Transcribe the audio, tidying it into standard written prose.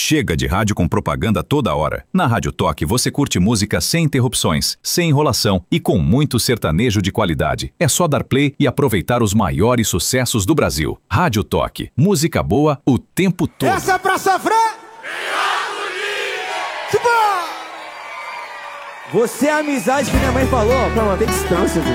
Chega de rádio com propaganda toda hora. Na Rádio Toque você curte música sem interrupções, sem enrolação e com muito sertanejo de qualidade. É só dar play e aproveitar os maiores sucessos do Brasil. Rádio Toque, música boa o tempo todo. Essa é pra sofrer! Você é a amizade que minha mãe falou pra manter distância, viu?